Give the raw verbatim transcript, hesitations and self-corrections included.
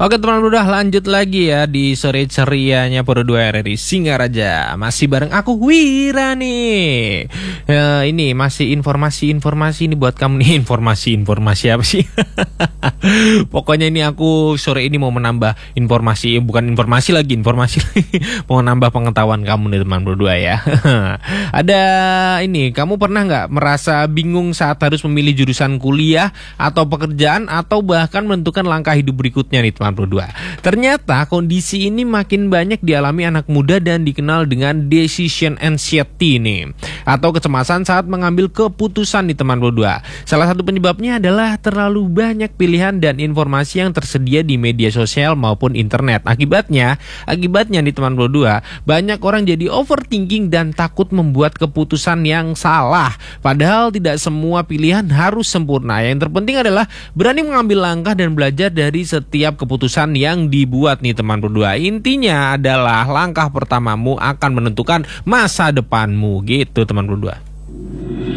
Oke teman udah lanjut lagi ya di sore cerianya Pro dua R R I Singaraja. Masih bareng aku Wira nih. Ya, ini masih informasi-informasi ini buat kamu nih. Informasi-informasi apa sih? Pokoknya ini aku sore ini mau menambah informasi, bukan informasi lagi, informasi lagi. Mau nambah pengetahuan kamu nih teman Pro dua ya. Ada ini, kamu pernah nggak merasa bingung saat harus memilih jurusan kuliah atau pekerjaan atau bahkan menentukan langkah hidup berikutnya nih teman Pro dua. Ternyata kondisi ini makin banyak dialami anak muda dan dikenal dengan decision anxiety nih, atau kecemasan saat mengambil keputusan di teman Pro dua. Salah satu penyebabnya adalah terlalu banyak pilihan dan informasi yang tersedia di media sosial maupun internet. Akibatnya, akibatnya di teman Pro dua, banyak orang jadi overthinking dan takut membuat keputusan yang salah. Padahal tidak semua pilihan harus sempurna. Yang terpenting adalah berani mengambil langkah dan belajar dari setiap keputusan yang dibuat nih teman Pro dua. Intinya adalah langkah pertamamu akan menentukan masa depanmu gitu teman Pro dua.